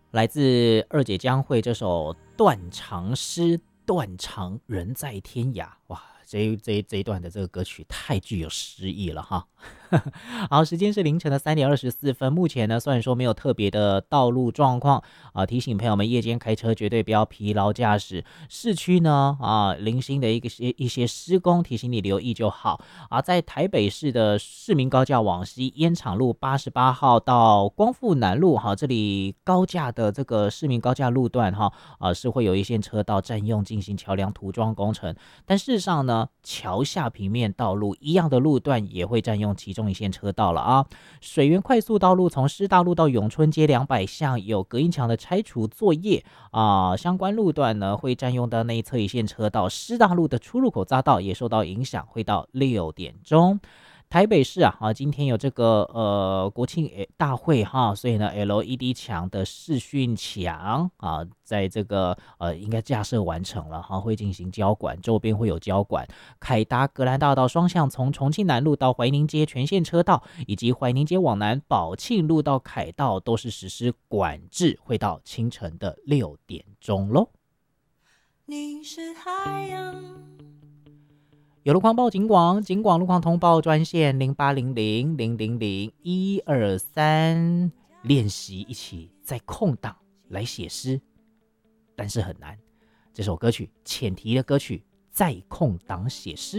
来自二姐江蕙这首断肠诗，断肠人在天涯。哇，这一段的这个歌曲太具有诗意了哈。好，时间是凌晨的3:24。目前呢，虽然说没有特别的道路状况提醒朋友们夜间开车绝对不要疲劳驾驶。市区呢零星的一些施工，提醒你留意就好。在台北市的市民高架往西烟厂路88号到光复南路这里高架的这个市民高架路段是会有一线车道占用进行桥梁涂装工程，但事实上呢，桥下平面道路一样的路段也会占用其中一线车道了啊。水源快速道路从师大路到永春街200巷有隔音墙的拆除作业相关路段呢会占用到内侧一线车道，师大路的出入口匝道也受到影响，会到6点钟。台北市今天有这个国庆大会所以呢 LED 墙的视讯墙在这个应该架设完成了会进行交管，周边会有交管。凯达格兰大道双向从重庆南路到怀宁街全线车道，以及怀宁街往南宝庆路到凯道都是实施管制，会到清晨的6点钟咯。你是海洋，有路况报警广路况通报专线0800000123，练习一起在空档来写诗，但是很难。这首歌曲浅提的歌曲，在空档写诗。